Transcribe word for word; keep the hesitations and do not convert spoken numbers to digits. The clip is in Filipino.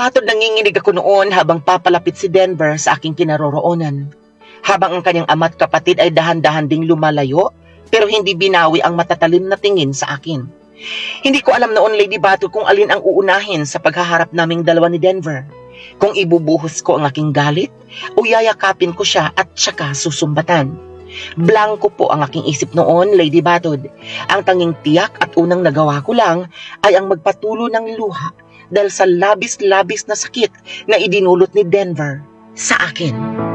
Batod nanginginig ako noon habang papalapit si Denver sa aking kinaroroonan. Habang ang kanyang ama't kapatid ay dahan-dahan ding lumalayo, pero hindi binawi ang matatalim na tingin sa akin. Hindi ko alam noon, Lady Batod, kung alin ang uunahin sa paghaharap naming dalawa ni Denver. Kung ibubuhos ko ang aking galit o yayakapin ko siya at saka susumbatan. Blanko po ang aking isip noon, Lady Batod. Ang tanging tiyak at unang nagawa ko lang ay ang magpatulo ng luha dahil sa labis-labis na sakit na idinulot ni Denver sa akin.